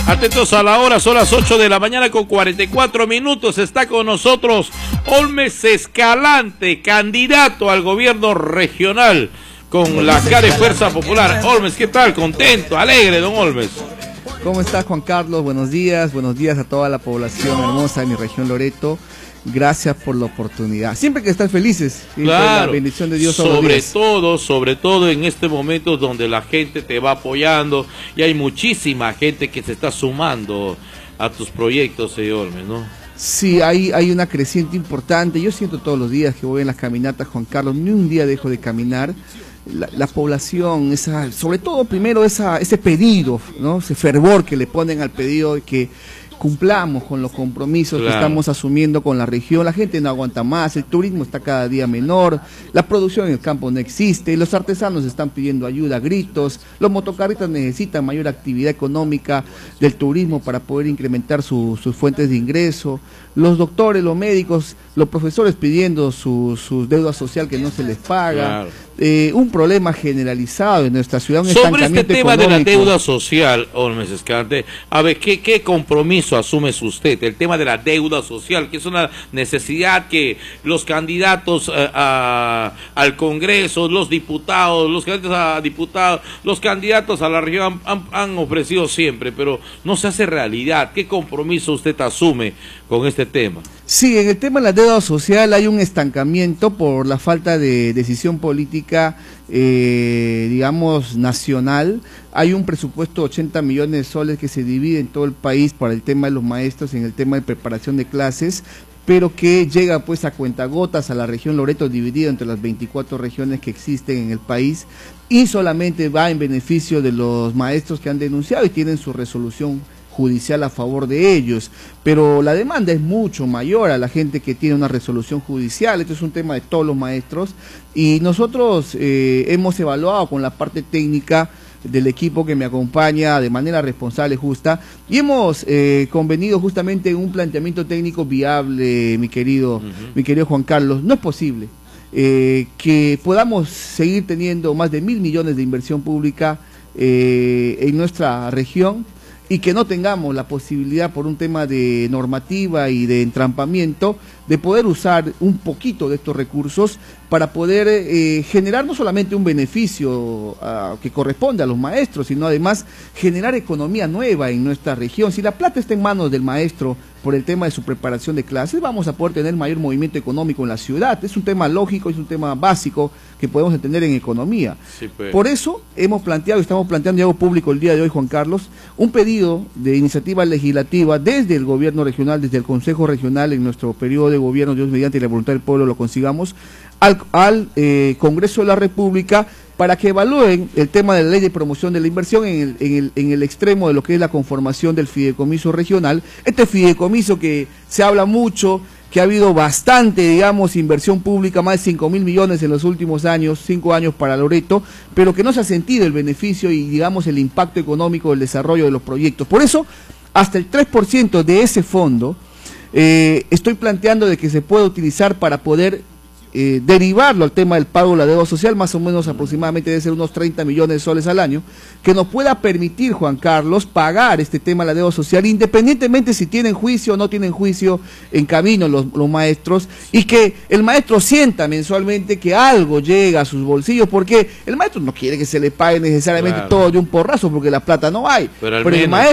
Atentos a la hora, son las 8 de la mañana con 44 minutos. Está con nosotros Olmes Escalante, candidato al gobierno regional con la CARE Fuerza Popular. Olmes, ¿qué tal? Contento, alegre, don Olmes. ¿Cómo está, Juan Carlos? Buenos días a toda la población hermosa de mi región Loreto. Gracias por la oportunidad. Siempre que están felices, claro, la bendición de Dios sobre todo en este momento donde la gente te va apoyando y hay muchísima gente que se está sumando a tus proyectos, señor Olmes, ¿no? Sí, hay una creciente importante. Yo siento todos los días que voy en las caminatas, Juan Carlos, ni un día dejo de caminar. La población, sobre todo primero ese pedido, ¿no? Ese fervor que le ponen al pedido de que cumplamos con los compromisos, claro, que estamos asumiendo con la región. La gente no aguanta más, el turismo está cada día menor, la producción en el campo no existe, los artesanos están pidiendo ayuda a gritos, los motocarristas necesitan mayor actividad económica del turismo para poder incrementar sus fuentes de ingreso, los doctores, los médicos, los profesores pidiendo su deuda social que no se les paga. Claro. Un problema generalizado en nuestra ciudad, un sobre este tema económico. De la deuda social, Olmes Escalante, a ver, ¿qué compromiso asume usted? El tema de la deuda social, que es una necesidad que los candidatos al Congreso, los diputados, los candidatos a diputados, los candidatos a la región han ofrecido siempre, pero no se hace realidad. ¿Qué compromiso usted asume con este tema? Sí, en el tema de la deuda social hay un estancamiento por la falta de decisión política, digamos, nacional. Hay un presupuesto de 80 millones de soles que se divide en todo el país para el tema de los maestros, en el tema de preparación de clases, pero que llega pues a cuentagotas a la región Loreto, dividida entre las 24 regiones que existen en el país, y solamente va en beneficio de los maestros que han denunciado y tienen su resolución judicial a favor de ellos, pero la demanda es mucho mayor a la gente que tiene una resolución judicial. Esto es un tema de todos los maestros y nosotros hemos evaluado con la parte técnica del equipo que me acompaña de manera responsable, justa, y hemos convenido justamente en un planteamiento técnico viable, mi querido Juan Carlos. No es posible que podamos seguir teniendo más de 1.000 millones de inversión pública en nuestra región y que no tengamos la posibilidad, por un tema de normativa y de entrampamiento, de poder usar un poquito de estos recursos para poder generar no solamente un beneficio que corresponde a los maestros, sino además generar economía nueva en nuestra región. Si la plata está en manos del maestro por el tema de su preparación de clases, vamos a poder tener mayor movimiento económico en la ciudad. Es un tema lógico, es un tema básico que podemos entender en economía. Sí, pues. Por eso estamos planteando y hago público el día de hoy, Juan Carlos, un pedido de iniciativa legislativa desde el gobierno regional, desde el Consejo Regional, en nuestro periodo de gobierno, Dios mediante y la voluntad del pueblo lo consigamos, al Congreso de la República, para que evalúen el tema de la ley de promoción de la inversión en el extremo de lo que es la conformación del fideicomiso regional. Este fideicomiso que se habla mucho, que ha habido bastante, digamos, inversión pública, más de 5.000 millones en los últimos años, 5 años para Loreto, pero que no se ha sentido el beneficio y, digamos, el impacto económico del desarrollo de los proyectos. Por eso, hasta el 3% de ese fondo estoy planteando de que se pueda utilizar para poder derivarlo al tema del pago de la deuda social, más o menos aproximadamente debe ser unos 30 millones de soles al año, que nos pueda permitir, Juan Carlos, pagar este tema de la deuda social, independientemente si tienen juicio o no tienen juicio en camino los maestros, y que el maestro sienta mensualmente que algo llega a sus bolsillos, porque el maestro no quiere que se le pague necesariamente todo de un porrazo, porque la plata no hay, pero el maestro